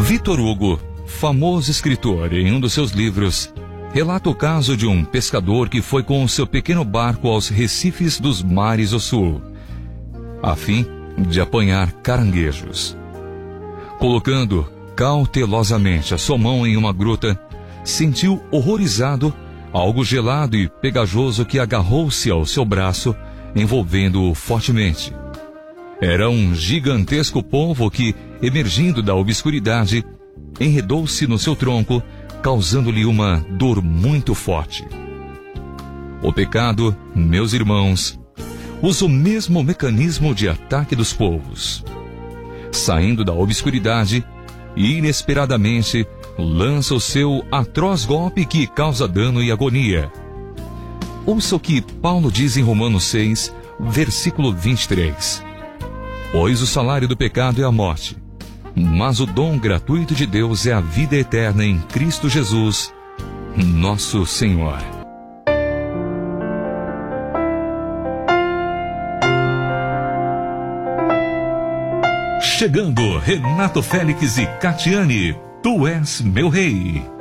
Victor Hugo, famoso escritor, em um dos seus livros, relata o caso de um pescador que foi com o seu pequeno barco aos recifes dos mares do sul, a fim de apanhar caranguejos. Colocando cautelosamente a sua mão em uma gruta, sentiu horrorizado algo gelado e pegajoso que agarrou-se ao seu braço, envolvendo-o fortemente. Era um gigantesco polvo que, emergindo da obscuridade, enredou-se no seu tronco, causando-lhe uma dor muito forte. O pecado, meus irmãos, usa o mesmo mecanismo de ataque dos polvos. Saindo da obscuridade, inesperadamente, lança o seu atroz golpe que causa dano e agonia. Ouça o que Paulo diz em Romanos 6, versículo 23. Pois o salário do pecado é a morte, mas o dom gratuito de Deus é a vida eterna em Cristo Jesus, nosso Senhor. Chegando Renato Félix e Catiane, Tu és meu rei.